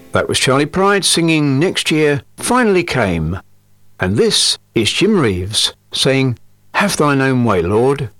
That was Charlie Pride singing Next Year Finally Came. And this is Jim Reeves saying, Have thine own way, Lord.